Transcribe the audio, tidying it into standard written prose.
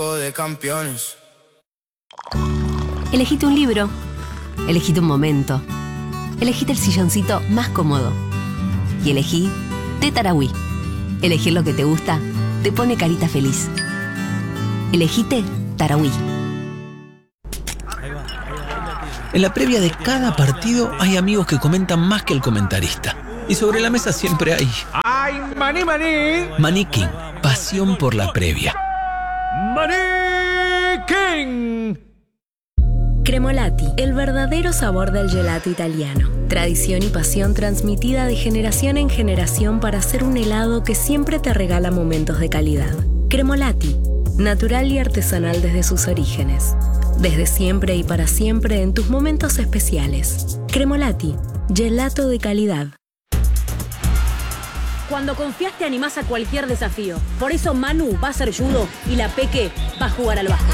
de campeones. Elegite un libro, elegite un momento, elegite el silloncito más cómodo y elegí té Tarahui. Elegir lo que te gusta te pone carita feliz. Elegite Tarahui. En la previa de cada partido hay amigos que comentan más que el comentarista. Y sobre la mesa siempre hay... ¡Ay, maní, maní! Maní King, pasión por la previa. ¡Maní King! Cremolati, el verdadero sabor del gelato italiano. Tradición y pasión transmitida de generación en generación para hacer un helado que siempre te regala momentos de calidad. Cremolati, natural y artesanal desde sus orígenes. Desde siempre y para siempre en tus momentos especiales. Cremolati, gelato de calidad. Cuando confías te animás a cualquier desafío. Por eso Manu va a ser judo y la Peque va a jugar al básquet.